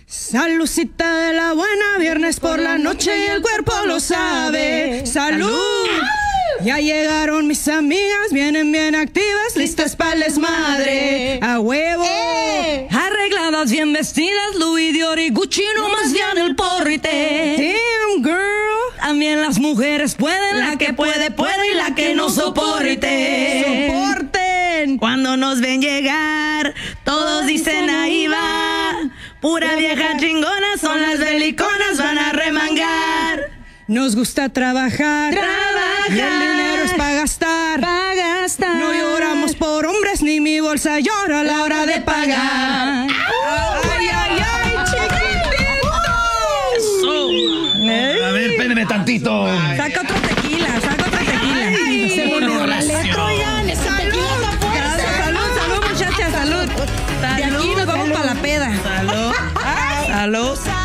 Salucita de la buena, viernes por la noche y el cuerpo lo sabe. ¡Salud! Ya llegaron mis amigas, vienen bien activas, listas para el desmadre. ¡A huevo! Arregladas, bien vestidas, Louis Dior y Gucci, no más bien el porrite. Damn, girl. También las mujeres pueden, la que puede, puede y la que no soporte. ¡Soporten! Cuando nos ven llegar, todos dicen ahí va. Pura vieja chingona, son las beliconas, van a remangar. Nos gusta trabajar. Y el dinero es para gastar. No lloramos por hombres, ni mi bolsa llora a la hora de pagar. ¡Ay, ay, ay, chiquitito! A ver, espérenme tantito. Saca otro tequila, saca otro tequila. Se volvió Salud, muchachas, salud. De aquí nos vamos para la peda. Salud.